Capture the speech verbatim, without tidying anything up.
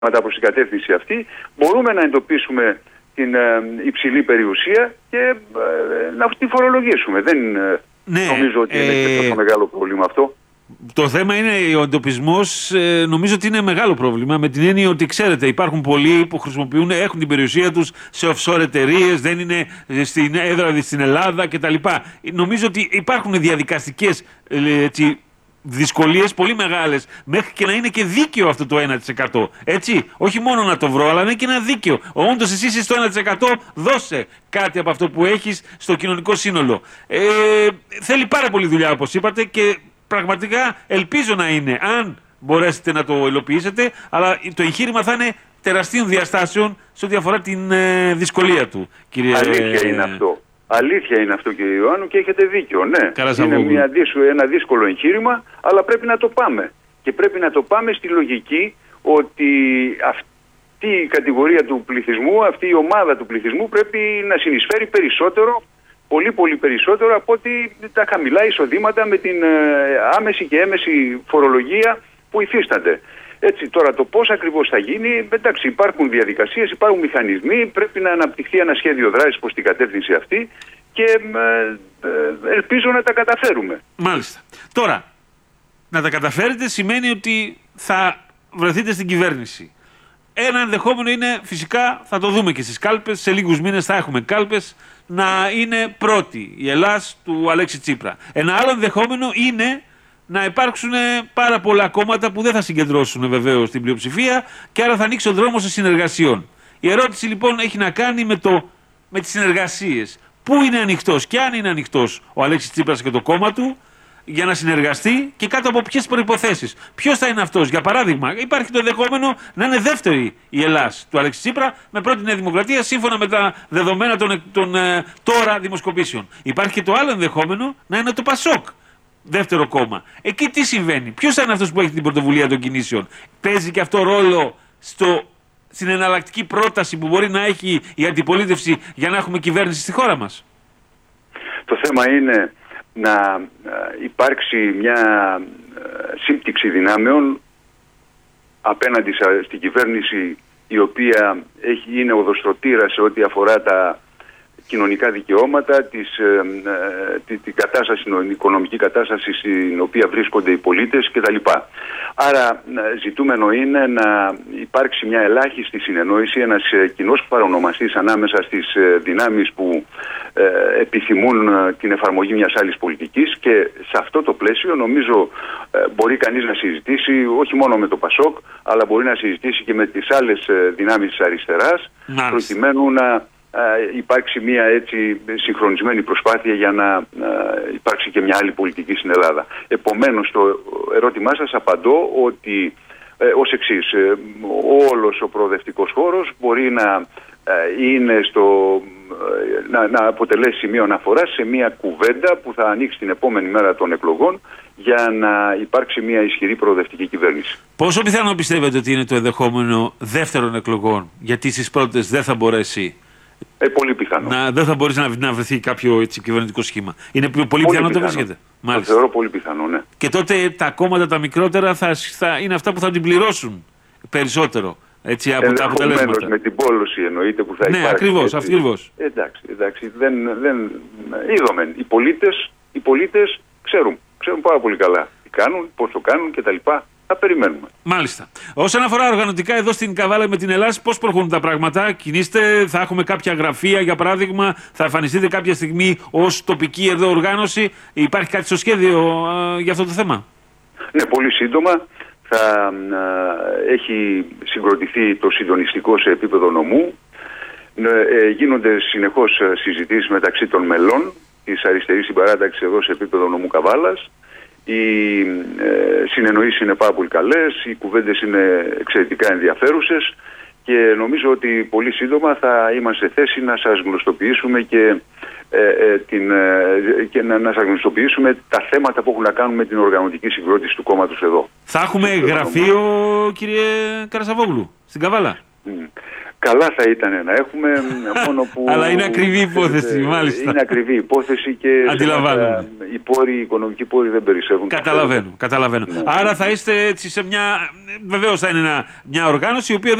προς την κατεύθυνση αυτή, μπορούμε να εντοπίσουμε την ε, υψηλή περιουσία και ε, να τη φορολογήσουμε. Δεν ε, ναι, νομίζω ότι είναι ε... τόσο μεγάλο πρόβλημα αυτό. Το θέμα είναι ο εντοπισμός, ε, νομίζω ότι είναι μεγάλο πρόβλημα, με την έννοια ότι ξέρετε υπάρχουν πολλοί που χρησιμοποιούν, έχουν την περιουσία τους σε offshore εταιρείες, δεν είναι στην έδρα στην Ελλάδα κτλ. Νομίζω ότι υπάρχουν διαδικαστικές ε, έτσι, δυσκολίες πολύ μεγάλες, μέχρι και να είναι και δίκαιο αυτό το ένα τοις εκατό. Έτσι, όχι μόνο να το βρω, αλλά να είναι και ένα δίκαιο. Όντως εσύ είσαι στο ένα τοις εκατό, δώσε κάτι από αυτό που έχεις στο κοινωνικό σύνολο. Ε, θέλει πάρα πολύ δουλειά, όπως είπατε, και πραγματικά ελπίζω να είναι, αν μπορέσετε να το υλοποιήσετε, αλλά το εγχείρημα θα είναι τεραστίων διαστάσεων σε ό,τι αφορά την ε, δυσκολία του, κύριε. Αλήθεια είναι αυτό. Αλήθεια είναι αυτό, κύριε Ιωάννου, και έχετε δίκιο. Ναι, είναι μια, ένα δύσκολο εγχείρημα, αλλά πρέπει να το πάμε. Και πρέπει να το πάμε στη λογική ότι αυτή η κατηγορία του πληθυσμού, αυτή η ομάδα του πληθυσμού πρέπει να συνεισφέρει περισσότερο, πολύ πολύ περισσότερο από ότι τα χαμηλά εισοδήματα με την άμεση και έμεση φορολογία που υφίστανται. Έτσι, τώρα το πώς ακριβώς θα γίνει, εντάξει, υπάρχουν διαδικασίες, υπάρχουν μηχανισμοί, πρέπει να αναπτυχθεί ένα σχέδιο δράσης προς την κατεύθυνση αυτή και ε, ε, ελπίζω να τα καταφέρουμε. Μάλιστα. Τώρα, να τα καταφέρετε σημαίνει ότι θα βρεθείτε στην κυβέρνηση. Ένα ενδεχόμενο είναι, φυσικά, θα το δούμε και στις κάλπες, σε λίγους μήνες θα έχουμε κάλπες, να είναι πρώτη η Ελλάς του Αλέξη Τσίπρα. Ένα άλλο ενδεχόμενο είναι να υπάρξουν πάρα πολλά κόμματα που δεν θα συγκεντρώσουν βεβαίως την πλειοψηφία και άρα θα ανοίξει ο δρόμος συνεργασιών. Η ερώτηση λοιπόν έχει να κάνει με, το, με τις συνεργασίες. Πού είναι ανοιχτός και αν είναι ανοιχτός ο Αλέξης Τσίπρας και το κόμμα του για να συνεργαστεί και κάτω από ποιες προϋποθέσεις. Ποιος θα είναι αυτός? Για παράδειγμα, υπάρχει το ενδεχόμενο να είναι δεύτερη η Ελλάς του Αλέξη Τσίπρα με πρώτη Νέα Δημοκρατία σύμφωνα με τα δεδομένα των, των ε, τώρα δημοσκοπήσεων. Υπάρχει και το άλλο ενδεχόμενο να είναι το Πασόκ. Δεύτερο κόμμα. Εκεί τι συμβαίνει? Ποιος θα είναι αυτός που έχει την πρωτοβουλία των κινήσεων? Παίζει και αυτό ρόλο στο, στην εναλλακτική πρόταση που μπορεί να έχει η αντιπολίτευση για να έχουμε κυβέρνηση στη χώρα μας? Το θέμα είναι να υπάρξει μια σύμπτυξη δυνάμεων απέναντι στην κυβέρνηση, η οποία έχει, είναι οδοστρωτήρα σε ό,τι αφορά τα κοινωνικά δικαιώματα, της, ε, τη, την κατάσταση, την οικονομική κατάσταση στην οποία βρίσκονται οι πολίτες κτλ. Άρα ζητούμενο είναι να υπάρξει μια ελάχιστη συνεννόηση, ένας κοινός παρονομαστής ανάμεσα στις δυνάμεις που ε, επιθυμούν την εφαρμογή μιας άλλης πολιτικής, και σε αυτό το πλαίσιο νομίζω ε, μπορεί κανείς να συζητήσει όχι μόνο με το Πασόκ, αλλά μπορεί να συζητήσει και με τις άλλες δυνάμεις της αριστεράς, προκειμένου να Uh, υπάρξει μια έτσι συγχρονισμένη προσπάθεια για να uh, υπάρξει και μια άλλη πολιτική στην Ελλάδα. Επομένως, το ερώτημά σας απαντώ ότι ε, ως εξής, ε, όλος ο προοδευτικός χώρος μπορεί να ε, είναι στο, ε, να, να αποτελέσει σημείο αναφοράς σε μια κουβέντα που θα ανοίξει την επόμενη μέρα των εκλογών για να υπάρξει μια ισχυρή προοδευτική κυβέρνηση. Πόσο πιθανό πιστεύετε ότι είναι το ενδεχόμενο δεύτερων εκλογών, γιατί στις πρώτες δεν θα μπορέσει? Ε, πολύ πιθανό. Να, δεν θα μπορείς να, να βρεθεί κάποιο έτσι, κυβερνητικό σχήμα. Είναι πολύ, πολύ πιθανό να το βρίσκεται. Το θεωρώ πολύ πιθανό, ναι. Και τότε τα κόμματα τα μικρότερα θα, θα είναι αυτά που θα την πληρώσουν περισσότερο. Έτσι, από τα αποτελέσματα. Με την πόλωση εννοείται που θα ναι, υπάρξει. Ακριβώς, έτσι. ακριβώς. Εντάξει, εντάξει. Δεν, δεν... Είδαμε. Οι πολίτες, οι πολίτες ξέρουν, ξέρουν πάρα πολύ καλά τι κάνουν, πώς το κάνουν κτλ. Θα περιμένουμε. Μάλιστα. Όσον αφορά οργανωτικά εδώ στην Καβάλα με την Ελλάδα, πώς προχωρούν τα πράγματα? Κινείστε, θα έχουμε κάποια γραφεία για παράδειγμα, θα εμφανιστείτε κάποια στιγμή ως τοπική εδώ οργάνωση? Υπάρχει κάτι στο σχέδιο ε, για αυτό το θέμα? Ναι, πολύ σύντομα θα ε, έχει συγκροτηθεί το συντονιστικό σε επίπεδο νομού. Ε, γίνονται συνεχώς συζητήσεις μεταξύ των μελών της αριστερής συμπαράταξης εδώ σε επίπεδο νομού Καβάλας. Οι ε, συνεννοήσεις είναι πάρα πολύ καλές, οι κουβέντες είναι εξαιρετικά ενδιαφέρουσες και νομίζω ότι πολύ σύντομα θα είμαστε σε θέση να σας γνωστοποιήσουμε και, ε, ε, την, ε, και να, να σας γνωστοποιήσουμε τα θέματα που έχουν να κάνουν με την οργανωτική συγκρότηση του κόμματος εδώ. Θα έχουμε γραφείο, κύριε Καρασαβόγλου, στην Καβάλα? Mm. Καλά θα ήταν να έχουμε, μόνο που... Αλλά είναι ακριβή υπόθεση, μάλιστα. Είναι ακριβή υπόθεση και αντιλαμβάνομαι. Οι πόροι, οι οικονομικοί πόροι δεν περισσεύουν. Καταλαβαίνω, καταλαβαίνω. Ναι. Άρα θα είστε έτσι σε μια... Βεβαίως θα είναι μια οργάνωση η οποία